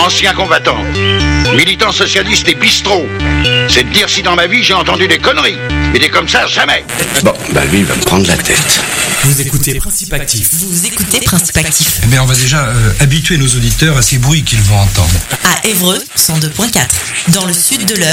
ancien combattant, militant socialiste et bistrot. C'est de dire si dans ma vie j'ai entendu des conneries. Mais des comme ça, jamais. Bon, bah lui, il va me prendre la tête. Vous écoutez Principe Actif. Vous écoutez Principe Actif. Mais on va déjà habituer nos auditeurs à ces bruits qu'ils vont entendre. À Évreux, 102.4. Dans le sud de l'Eure,